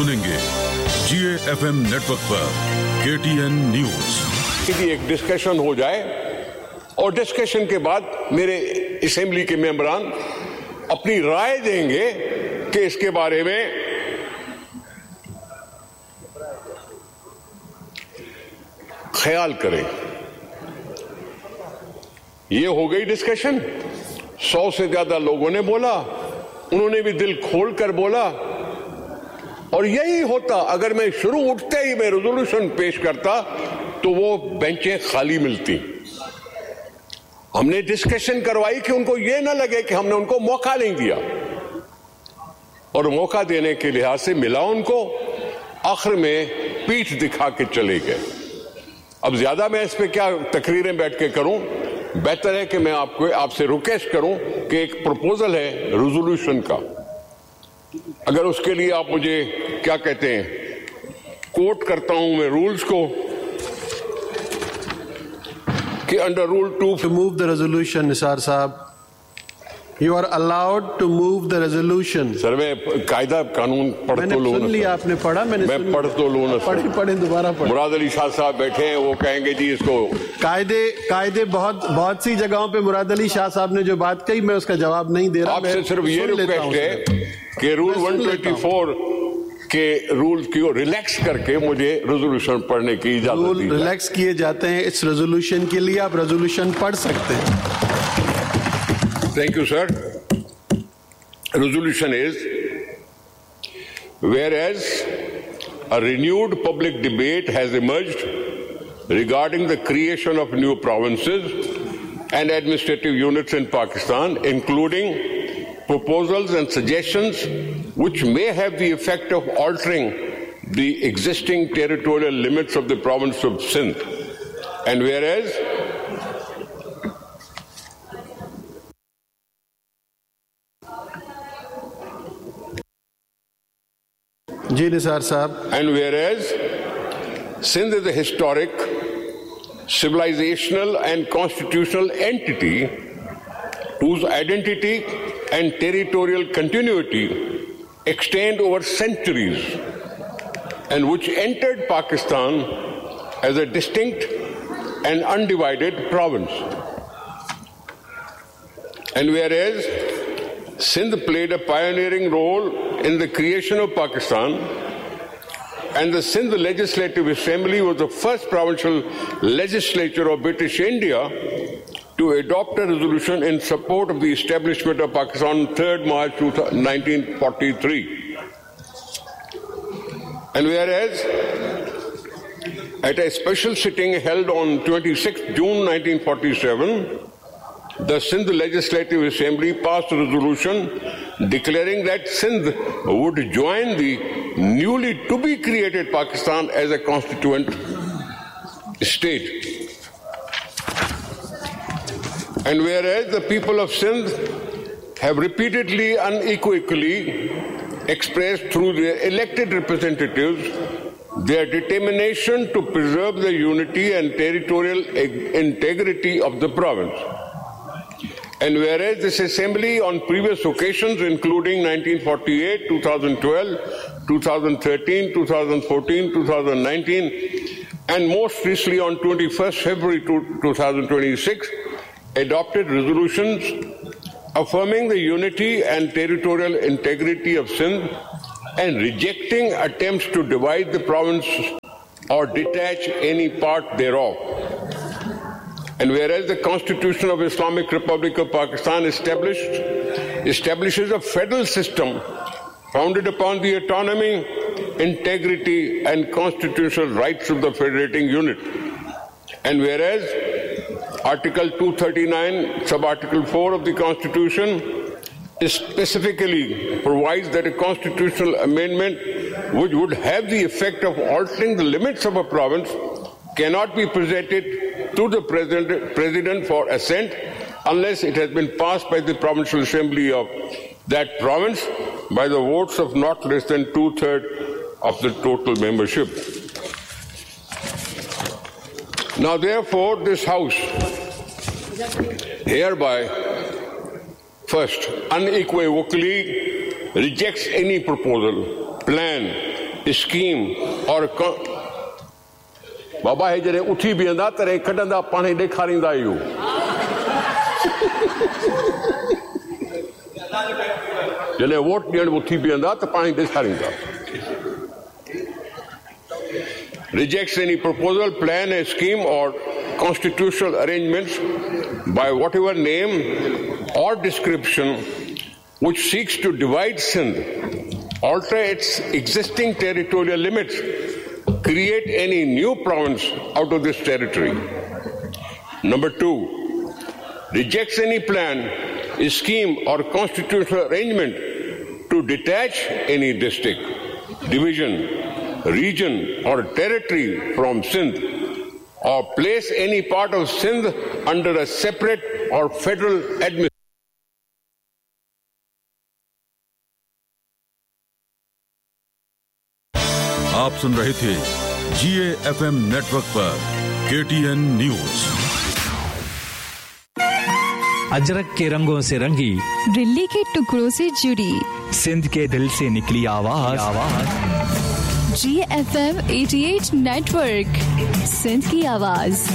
सुनेंगे GAFM network पर KTN news. एक डिस्कशन हो जाए और डिस्कशन के बाद मेरे असेंबली के मेंबरान अपनी राय देंगे कि इसके बारे में ख्याल करें। ये हो गई डिस्कशन। 100 से ज्यादा लोगों ने बोला, उन्होंने भी दिल खोल कर बोला। और यही होता अगर मैं शुरू उठते ही मैं रेजोल्यूशन पेश करता तो वो बेंचें खाली मिलती। हमने डिस्कशन करवाई कि उनको ये ना लगे कि हमने उनको मौका नहीं दिया, और मौका देने के लिहाज से मिला उनको। आखिर में पीठ दिखा के चले गए। अब ज्यादा मैं इस पे क्या तकरीरें बैठ के करूं, बेहतर है कि मैं आपसे रिक्वेस्ट करूं कि एक प्रपोजल है रेजोल्यूशन का, अगर उसके लिए आप मुझे क्या कहते हैं कोट करता हूं मैं रूल्स को कि under rule 2 to move the resolution, Nisar साहब, you are allowed to move the resolution. Sir मैं कायदा कानून पढ़ तो लूं। सुन लिया, आपने पढ़ा, मैं पढ़ तो लूं ना। पढ़े दोबारा पढ़े। मुराद अली शाह साहब बैठे हैं, वो कहेंगे जी इसको कायदे बहुत सी जगहों पे मुराद अली शाह साहब ने जो बात कही मैं उसका जवाब नहीं दे रहा। आपसे सिर्फ ये रिक्वेस्ट है कि रूल 124 के रूल को रिलैक्स करके मुझे रेजोल्यूशन पढ़ने की इजाजत दी। रूल रिलैक्स किए जाते हैं इस रेजोल्यूशन के लिए, आप रेजोल्यूशन पढ़ सकते हैं। Thank you, sir. Resolution is, whereas a renewed public debate has emerged regarding the creation of new provinces and administrative units in Pakistan, including proposals and suggestions which may have the effect of altering the existing territorial limits of the province of Sindh, and whereas जी निसार साहब, and whereas Sindh is a historic, civilizational and constitutional entity whose identity and territorial continuity extend over centuries and which entered Pakistan as a distinct and undivided province, and whereas Sindh played a pioneering role in the creation of Pakistan, and the Sindh Legislative Assembly was the first provincial legislature of British India to adopt a resolution in support of the establishment of Pakistan on 3rd March 1943. And whereas at a special sitting held on 26th June 1947, the Sindh Legislative Assembly passed a resolution declaring that Sindh would join the newly to be created Pakistan as a constituent state. And whereas the people of Sindh have repeatedly unequivocally expressed through their elected representatives their determination to preserve the unity and territorial integrity of the province. And whereas this Assembly on previous occasions, including 1948, 2012, 2013, 2014, 2019, and most recently on 21st February 2026, adopted resolutions affirming the unity and territorial integrity of Sindh and rejecting attempts to divide the province or detach any part thereof. And whereas the Constitution of Islamic Republic of Pakistan establishes a federal system founded upon the autonomy, integrity and constitutional rights of the federating unit. And whereas Article 239, Sub-Article 4 of the Constitution specifically provides that a constitutional amendment which would have the effect of altering the limits of a province cannot be presented to the President for assent unless it has been passed by the Provincial Assembly of that province by the votes of not less than 2/3 of the total membership. Now, therefore, this House hereby first unequivocally rejects any proposal, plan, scheme or Baba he jare uthi bienda tare kadanda pani dekharinda yu jale vote diyan uthi bienda ta pani dekharinda rejects any proposal, plan, a scheme or constitutional arrangements by whatever name or description which seeks to divide Sindh, alter its existing territorial limits, create any new province out of this territory. Number 2, rejects any plan, scheme or constitutional arrangement to detach any district, division, region or territory from Sindh or place any part of Sindh under a separate or federal administration. आप सुन रहे थे GAFM network पर KTN news. Ajrak के रंगों से रंगी, दिल्ली के टुकड़ों से जुड़ी, सिंध के दिल से निकली आवाज। GFM 88 नेटवर्क, सिंध की आवाज।